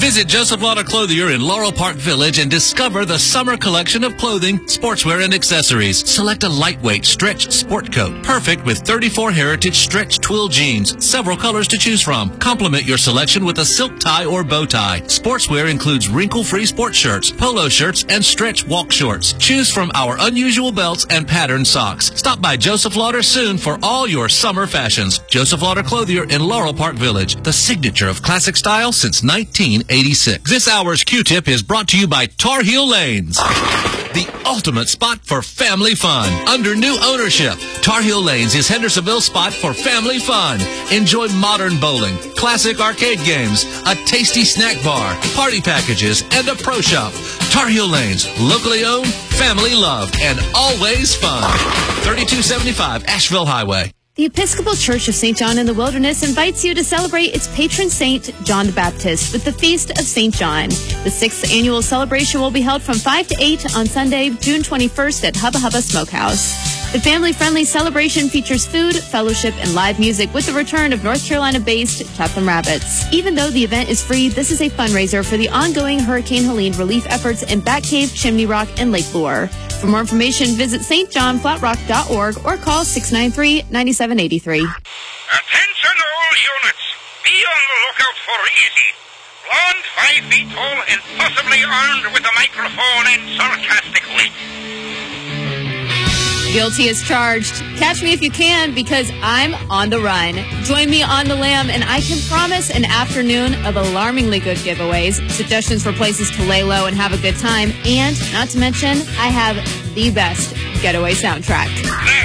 Visit Joseph Lauder Clothier in Laurel Park Village and discover the summer collection of clothing, sportswear, and accessories. Select a lightweight stretch sport coat, perfect with 34 Heritage stretch twill jeans, several colors to choose from. Complement your selection with a silk tie or bow tie. Sportswear includes wrinkle-free sports shirts, polo shirts, and stretch walk shorts. Choose from our unusual belts and patterned socks. Stop by Joseph Lauder soon for all your summer fashions. Joseph Lauder Clothier in Laurel Park Village, the signature of classic style since 1986. This hour's Q-Tip is brought to you by Tar Heel Lanes, the ultimate spot for family fun. Under new ownership, Tar Heel Lanes is Hendersonville's spot for family fun. Enjoy modern bowling, classic arcade games, a tasty snack bar, party packages, and a pro shop. Tar Heel Lanes, locally owned, family loved, and always fun. 3275 Asheville Highway. The Episcopal Church of St. John in the Wilderness invites you to celebrate its patron saint, John the Baptist, with the Feast of St. John. The 6th annual celebration will be held from 5 to 8 on Sunday, June 21st at Hubba Hubba Smokehouse. The family-friendly celebration features food, fellowship, and live music with the return of North Carolina-based Chatham Rabbits. Even though the event is free, this is a fundraiser for the ongoing Hurricane Helene relief efforts in Batcave, Chimney Rock, and Lake Lure. For more information, visit stjohnflatrock.org or call 693-9783. Attention all units! Be on the lookout for Easy. Blonde, 5 feet tall, and possibly armed with a microphone and sarcastic wit. Guilty as charged. Catch me if you can, because I'm on the run. Join me on the lam, and I can promise an afternoon of alarmingly good giveaways, suggestions for places to lay low and have a good time, and not to mention, I have the best getaway soundtrack. There,